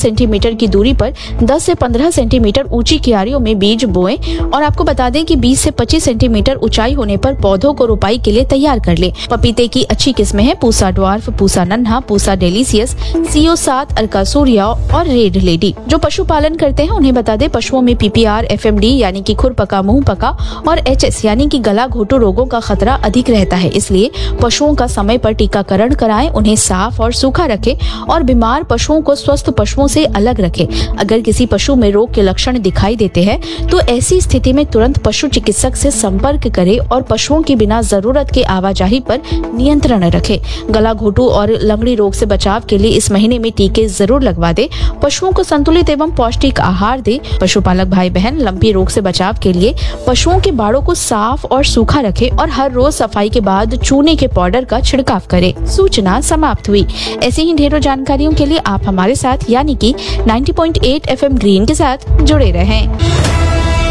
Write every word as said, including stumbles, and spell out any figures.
Centimetre की दूरी पर दस से पंद्रह सेंटीमीटर ऊंची क्यारियों में बीज बोएं और आपको बता दें कि बीस से पच्चीस सेंटीमीटर ऊंचाई होने पर पौधों को रोपाई के लिए तैयार कर ले। पपीते की अच्छी किस्में हैं पूसा ड्वार्फ, पूसा नन्हा, पूसा डेलीसियस, सीओ सात, अर्कासूरिया और रेड लेडी। जो पशुपालन करते हैं उन्हें बता दें पशुओं में पीपीआर, एफएमडी यानी कि खुर पका, मुंह पका और एचएस यानी कि गला घोटू रोगों का खतरा अधिक रहता है, इसलिए पशुओं का समय पर टीकाकरण कराएं, उन्हें साफ और सूखा रखें और बीमार पशुओं को स्वस्थ पशुओं से अलग रखें। अगर किसी पशु में रोग के लक्षण दिखाई देते हैं तो ऐसी स्थिति में तुरंत पशु चिकित्सक से संपर्क करें और पशुओं की बिना जरूरत के आवाजाही पर नियंत्रण रखें। गला घोटू और लंगड़ी रोग से बचाव के लिए इस महीने में टीके जरूर लगवा दें। पशुओं को संतुलित एवं पौष्टिक आहार दें। पशुपालक भाई बहन, लंपी रोग से बचाव के लिए पशुओं के बाड़ों को साफ और सूखा रखें और हर रोज सफाई के बाद चूने के पाउडर का छिड़काव करें। सूचना समाप्त हुई। ऐसी ही ढेरों जानकारियों के लिए आप हमारे साथ यानी कि नब्बे पॉइंट आठ एफएम ग्रीन के साथ जुड़े रहें।